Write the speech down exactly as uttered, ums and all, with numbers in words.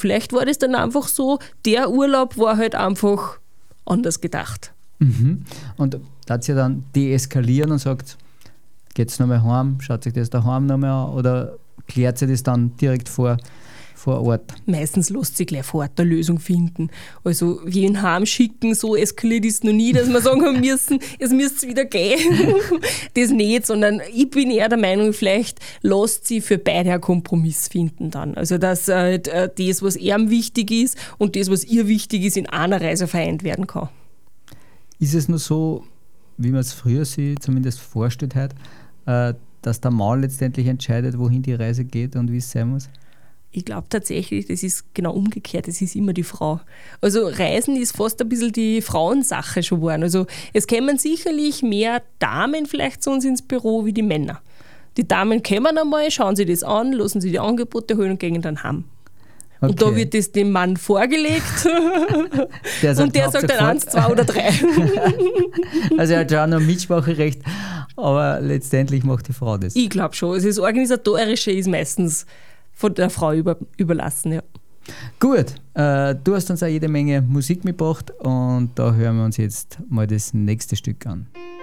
vielleicht war das dann einfach so, der Urlaub war halt einfach anders gedacht. Mhm. Und da hat sie dann deeskalieren und sagt, geht's nochmal heim, schaut sich das daheim nochmal an oder klärt sie das dann direkt vor, vor Ort? Meistens lässt sich gleich vor Ort eine Lösung finden. Also jeden heimschicken, so eskaliert ist noch nie, dass wir sagen haben müssen, es müsste wieder gehen. Das nicht, sondern ich bin eher der Meinung, vielleicht lässt sie für beide einen Kompromiss finden dann. Also dass äh, das, was ihm wichtig ist und das, was ihr wichtig ist, in einer Reise vereint werden kann. Ist es nur so, wie man es früher sich zumindest vorstellt hat, äh, dass der Mann letztendlich entscheidet, wohin die Reise geht und wie es sein muss? Ich glaube tatsächlich, das ist genau umgekehrt, das ist immer die Frau. Also Reisen ist fast ein bisschen die Frauensache schon geworden. Also es kämen sicherlich mehr Damen vielleicht zu uns ins Büro wie die Männer. Die Damen kommen einmal, schauen sich das an, lassen sich die Angebote holen und gehen dann heim. Okay. Und da wird das dem Mann vorgelegt der sagt, und der sagt dann eins, zwei oder drei. Also er hat schon noch Mitspracherecht, aber letztendlich macht die Frau das. Ich glaube schon. Also das Organisatorische ist meistens von der Frau über, überlassen. Ja. Gut, äh, du hast uns auch jede Menge Musik mitgebracht und da hören wir uns jetzt mal das nächste Stück an.